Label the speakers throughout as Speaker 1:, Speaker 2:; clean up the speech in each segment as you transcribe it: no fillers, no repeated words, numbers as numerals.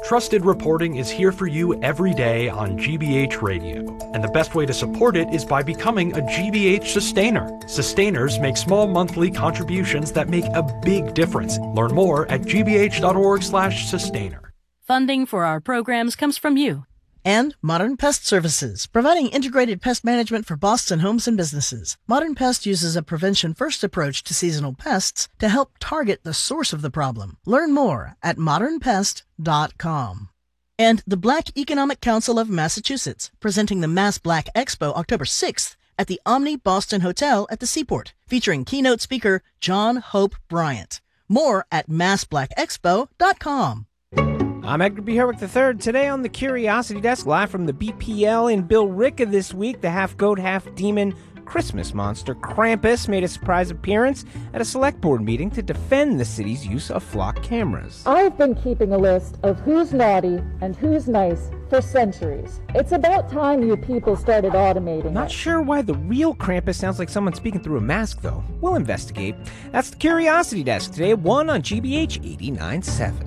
Speaker 1: Trusted reporting is here for you every day on GBH Radio, and the best way to support it is by becoming a GBH sustainer. Sustainers make small monthly contributions that make a big difference. Learn more at gbh.org/sustainer.
Speaker 2: Funding for our programs comes from you.
Speaker 3: And Modern Pest Services, providing integrated pest management for Boston homes and businesses. Modern Pest uses a prevention-first approach to seasonal pests to help target the source of the problem. Learn more at modernpest.com. And the Black Economic Council of Massachusetts, presenting the Mass Black Expo October 6th at the Omni Boston Hotel at the Seaport, featuring keynote speaker John Hope Bryant. More at massblackexpo.com.
Speaker 4: I'm Edgar B. Herwick III. Today on the Curiosity Desk, live from the BPL in Billerica this week, the half-goat, half-demon Christmas monster Krampus made a surprise appearance at a select board meeting to defend the city's use of flock cameras.
Speaker 5: I've been keeping a list of who's naughty and who's nice for centuries. It's about time you people started automating
Speaker 4: Not sure why the real Krampus sounds like someone speaking through a mask, though. We'll investigate. That's the Curiosity Desk, today at 1 on GBH 89.7.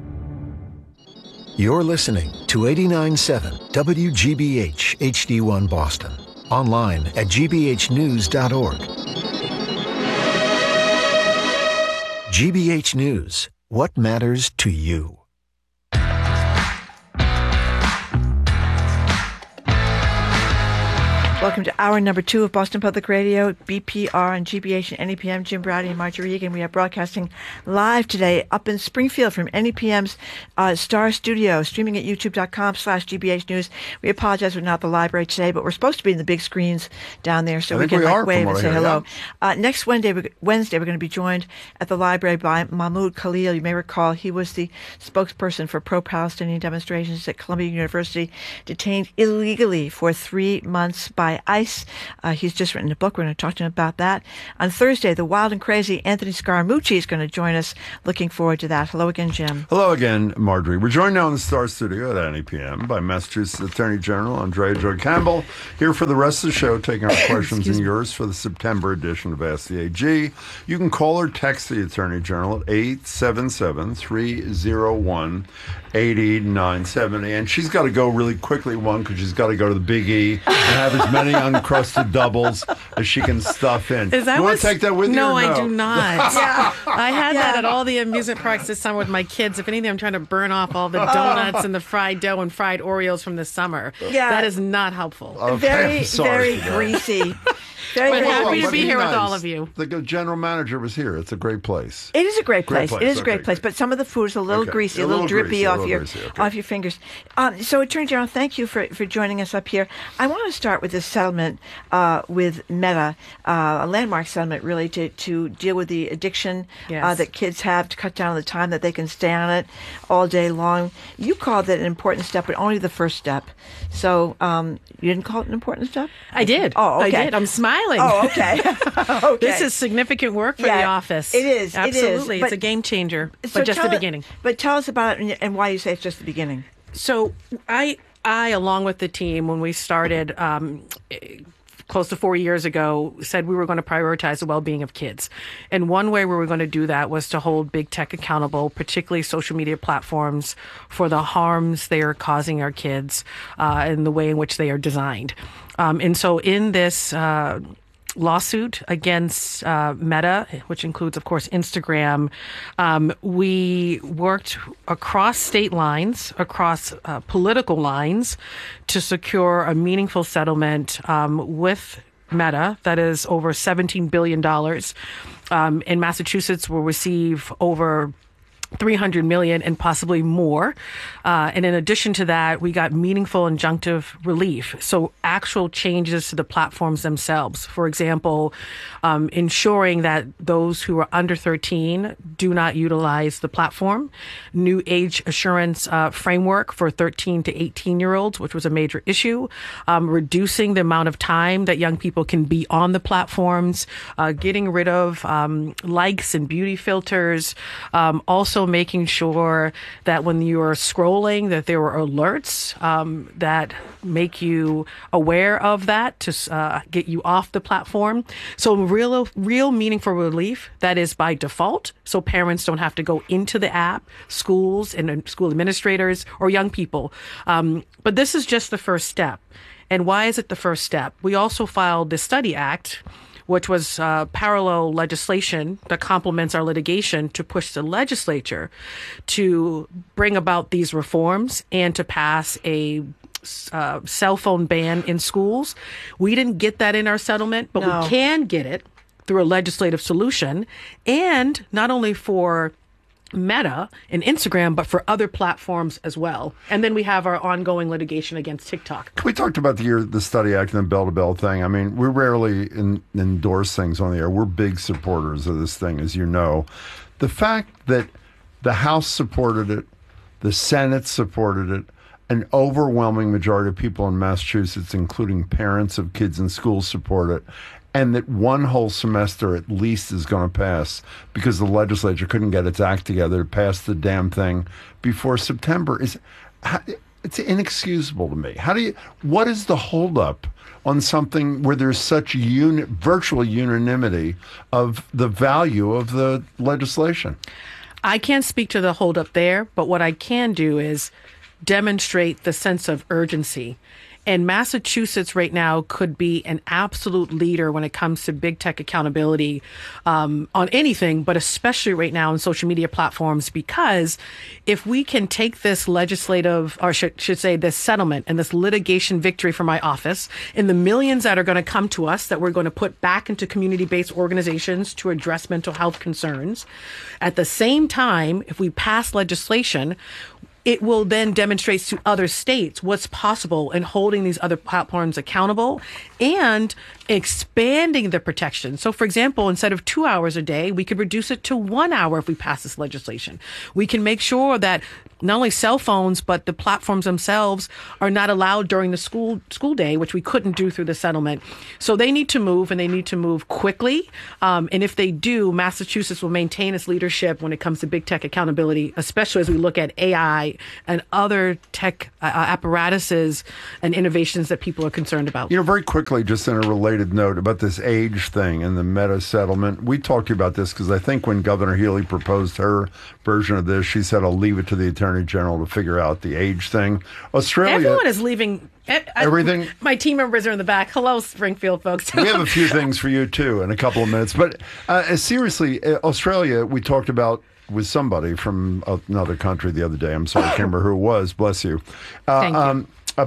Speaker 6: You're listening to 89.7 WGBH HD1 Boston. Online at gbhnews.org. GBH News. What matters to you?
Speaker 7: Welcome to hour number 2 of Boston Public Radio, BPR and GBH and NEPM. Jim Browdy and Marjorie Egan. We are broadcasting live today up in Springfield from NEPM's Star Studio, streaming at youtube.com/GBH News. We apologize we're not at the library today, but we're supposed to be in the big screens down there, so we can wave and say hello. Yeah. Next Wednesday, we're going to be joined at the library by Mahmoud Khalil. You may recall he was the spokesperson for pro-Palestinian demonstrations at Columbia University, detained illegally for 3 months by ICE. He's just written a book. We're going to talk to him about that. On Thursday, the wild and crazy Anthony Scaramucci is going to join us. Looking forward to that. Hello again, Jim.
Speaker 8: Hello again, Marjorie. We're joined now in the Star Studio at NEPM by Massachusetts Attorney General Andrea Joy Campbell, here for the rest of the show, taking our questions and yours for the September edition of Ask the AG. You can call or text the Attorney General at 877-301-8970. And she's got to go really quickly, because she's got to go to the Big E and have as many uncrusted doubles as she can stuff in.
Speaker 9: Is that
Speaker 8: you want to take that with you?
Speaker 9: No,
Speaker 8: or no?
Speaker 9: I do not. I had that at all the amusement parks this summer with my kids. If anything, I'm trying to burn off all the donuts and the fried dough and fried Oreos from this summer. Yeah. That is not helpful.
Speaker 8: Okay,
Speaker 7: very greasy.
Speaker 9: But happy to be here with all of you.
Speaker 8: The general manager was here. It's a great place.
Speaker 7: It is a great place. It is a great place. But some of the food is a little greasy, a little drippy off your fingers. So, Attorney General, thank you for joining us up here. I want to start with this settlement with Meta, a landmark settlement, really, to deal with the addiction that kids have, to cut down the time that they can stay on it all day long. You called it an important step, but only the first step. So, you didn't call it an important step?
Speaker 9: I did.
Speaker 7: Oh, okay.
Speaker 9: I did. I'm smiling.
Speaker 7: Oh, okay.
Speaker 9: This is significant work for the office.
Speaker 7: It is.
Speaker 9: Absolutely.
Speaker 7: It is.
Speaker 9: It's a game changer, but just the beginning.
Speaker 7: But tell us about it and why you say it's just the beginning.
Speaker 9: So I along with the team, when we started close to 4 years ago, said we were going to prioritize the well-being of kids. And one way we were going to do that was to hold big tech accountable, particularly social media platforms, for the harms they are causing our kids and the way in which they are designed. And so in this lawsuit against Meta, which includes, of course, Instagram, we worked across state lines, across political lines, to secure a meaningful settlement with Meta that is over $17 billion. In Massachusetts, will receive over $300 million and possibly more. And in addition to that, we got meaningful injunctive relief. So actual changes to the platforms themselves. For example, ensuring that those who are under 13 do not utilize the platform. New age assurance framework for 13 to 18-year-olds, which was a major issue. Reducing the amount of time that young people can be on the platforms. Getting rid of likes and beauty filters. Also also making sure that when you're scrolling, that there were alerts that make you aware of that to get you off the platform. So real meaningful relief that is by default. So parents don't have to go into the app, schools and school administrators or young people. But this is just the first step. And why is it the first step? We also filed the Study Act, which was parallel legislation that complements our litigation to push the legislature to bring about these reforms and to pass a cell phone ban in schools. We didn't get that in our settlement, but we can get it through a legislative solution, and not only for Meta and Instagram, but for other platforms as well. And then we have our ongoing litigation against TikTok.
Speaker 8: We talked about the Study Act and the bell-to-bell thing. I mean, we rarely endorse things on the air. We're big supporters of this thing, as you know. The fact that the House supported it, the Senate supported it, an overwhelming majority of people in Massachusetts, including parents of kids in schools, support it, and that one whole semester at least is going to pass because the legislature couldn't get its act together to pass the damn thing before September it's inexcusable to me. What is the holdup on something where there's such virtual unanimity of the value of the legislation?
Speaker 9: I can't speak to the holdup there, but what I can do is demonstrate the sense of urgency. And Massachusetts right now could be an absolute leader when it comes to big tech accountability on anything, but especially right now on social media platforms, because if we can take this legislative, or should say this settlement and this litigation victory for my office, and the millions that are going to come to us that we're going to put back into community-based organizations to address mental health concerns, at the same time, if we pass legislation, it will then demonstrate to other states what's possible in holding these other platforms accountable and expanding the protection. So, for example, instead of 2 hours a day, we could reduce it to 1 hour if we pass this legislation. We can make sure that not only cell phones, but the platforms themselves are not allowed during the school day, which we couldn't do through the settlement. So they need to move, and they need to move quickly. And if they do, Massachusetts will maintain its leadership when it comes to big tech accountability, especially as we look at AI and other tech apparatuses and innovations that people are concerned about.
Speaker 8: You know, very quickly, just in a related note about this age thing and the Meta settlement, we talked to you about this because I think when Governor Healy proposed her version of this, she said, I'll leave it to the Attorney General to figure out the age thing. Australia...
Speaker 9: Everyone is leaving...
Speaker 8: Everything.
Speaker 9: My team members are in the back. Hello, Springfield folks.
Speaker 8: We have a few things for you, too, in a couple of minutes. But seriously, Australia, we talked about with somebody from another country the other day. I'm sorry, I can't remember who it was. Bless you.
Speaker 9: Thank you.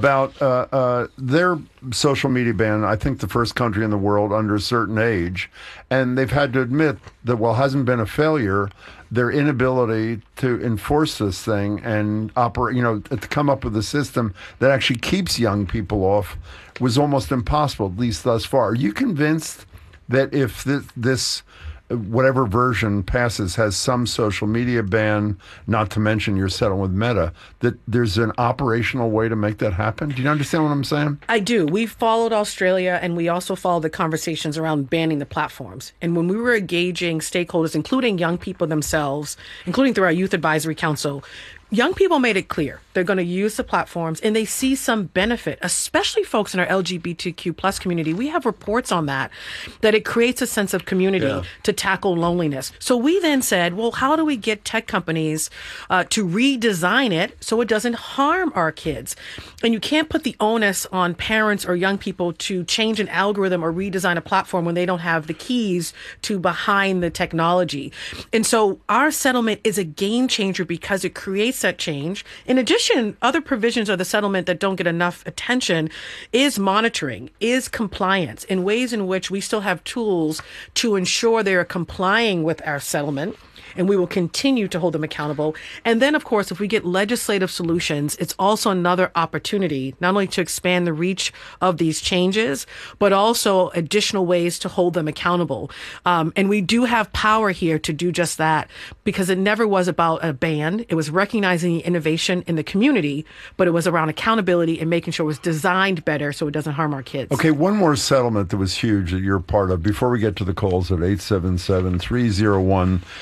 Speaker 8: About their social media ban, I think the first country in the world under a certain age. And they've had to admit that while it hasn't been a failure, their inability to enforce this thing and operate, to come up with a system that actually keeps young people off was almost impossible, at least thus far. Are you convinced that if this whatever version passes has some social media ban, not to mention you're settling with Meta, that there's an operational way to make that happen? Do you understand what I'm saying?
Speaker 9: I do. We followed Australia, and we also followed the conversations around banning the platforms. And when we were engaging stakeholders, including young people themselves, including through our Youth Advisory Council, young people made it clear they're going to use the platforms and they see some benefit, especially folks in our LGBTQ plus community. We have reports on that it creates a sense of community to tackle loneliness. So we then said, well, how do we get tech companies to redesign it so it doesn't harm our kids? And you can't put the onus on parents or young people to change an algorithm or redesign a platform when they don't have the keys to behind the technology. And so our settlement is a game changer because it creates that change. In addition, other provisions of the settlement that don't get enough attention is monitoring, is compliance, in ways in which we still have tools to ensure they are complying with our settlement. And we will continue to hold them accountable. And then, of course, if we get legislative solutions, it's also another opportunity, not only to expand the reach of these changes, but also additional ways to hold them accountable. And we do have power here to do just that, because it never was about a ban. It was recognizing the innovation in the community, but it was around accountability and making sure it was designed better so it doesn't harm our kids.
Speaker 8: Okay, one more settlement that was huge that you're part of before we get to the calls at 877-301-89.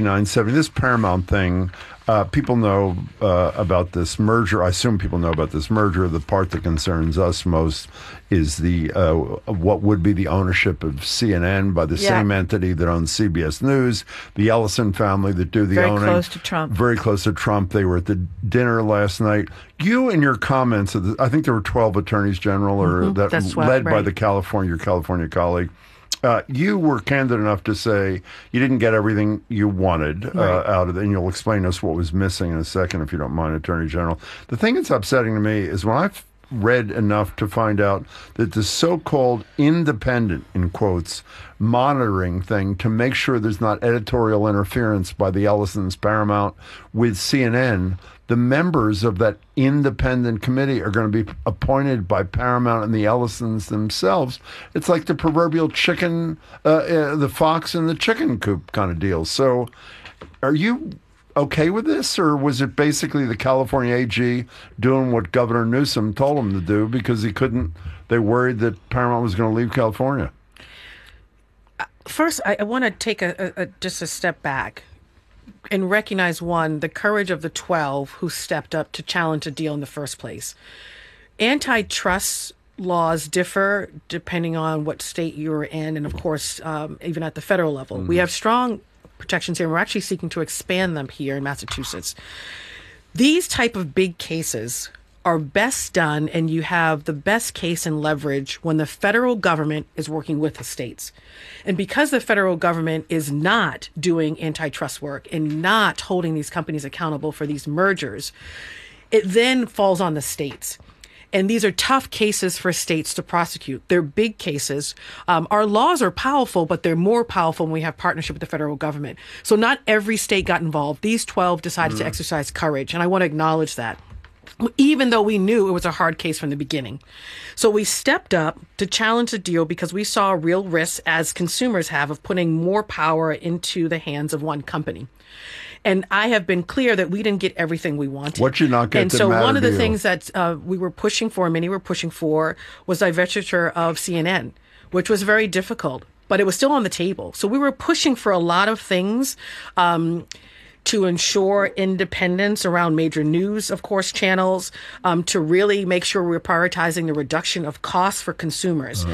Speaker 8: 8970, this Paramount thing, people know about this merger. I assume people know about this merger. The part that concerns us most is the what would be the ownership of CNN by the same entity that owns CBS News, the Ellison family that do the owning.
Speaker 7: Very close to Trump.
Speaker 8: Very close to Trump. They were at the dinner last night. You, in your comments, I think there were 12 attorneys general, or
Speaker 9: That's
Speaker 8: led by
Speaker 9: right.
Speaker 8: your California colleague. You were candid enough to say you didn't get everything you wanted out of it, and you'll explain to us what was missing in a second, if you don't mind, Attorney General. The thing that's upsetting to me is when I've read enough to find out that the so-called independent, in quotes, monitoring thing to make sure there's not editorial interference by the Ellisons, Paramount, with CNN, the members of that independent committee are going to be appointed by Paramount and the Ellisons themselves. It's like the proverbial chicken, the fox in the chicken coop kind of deal. So are you okay with this, or was it basically the California AG doing what Governor Newsom told him to do because they worried that Paramount was going to leave California?
Speaker 9: First, I want to take just a step back and recognize, the courage of the 12 who stepped up to challenge a deal in the first place. Antitrust laws differ depending on what state you're in, and of course, even at the federal level. We have strong protections here, and we're actually seeking to expand them here in Massachusetts. These type of big cases are best done, and you have the best case and leverage when the federal government is working with the states. And because the federal government is not doing antitrust work and not holding these companies accountable for these mergers, it then falls on the states. And these are tough cases for states to prosecute. They're big cases. Our laws are powerful, but they're more powerful when we have partnership with the federal government. So not every state got involved. These 12 decided to exercise courage, and I want to acknowledge that, even though we knew it was a hard case from the beginning. So we stepped up to challenge the deal because we saw real risks, as consumers have, of putting more power into the hands of one company. And I have been clear that we didn't get everything we wanted.
Speaker 8: What you not get?
Speaker 9: And so one of the things that we were pushing for, many were pushing for, was divestiture of CNN, which was very difficult, but it was still on the table. So we were pushing for a lot of things to ensure independence around major news, of course, channels, to really make sure we're prioritizing the reduction of costs for consumers.